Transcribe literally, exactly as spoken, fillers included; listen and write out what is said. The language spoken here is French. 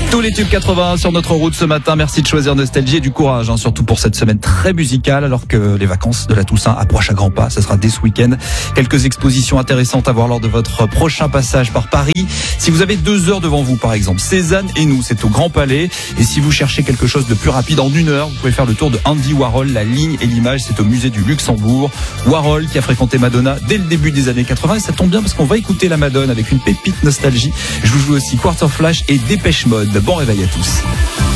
Tous les tubes quatre-vingts sur notre route ce matin. Merci de choisir Nostalgie et du courage, hein, surtout pour cette semaine très musicale, alors que les vacances de la Toussaint approchent à grands pas. Ce sera dès ce week-end. Quelques expositions intéressantes à voir lors de votre prochain passage par Paris. Si vous avez deux heures devant vous, par exemple, Cézanne et nous, c'est au Grand Palais. Et si vous cherchez quelque chose de plus rapide, en une heure, vous pouvez faire le tour de Andy Warhol. La ligne et l'image, c'est au musée du Luxembourg. Warhol qui a fréquenté Madonna dès le début des années quatre-vingts. Et ça tombe bien parce qu'on va écouter la Madone avec une pépite nostalgie. Je vous joue aussi Quarter Flash et Dépêche Mode. Bon réveil à tous.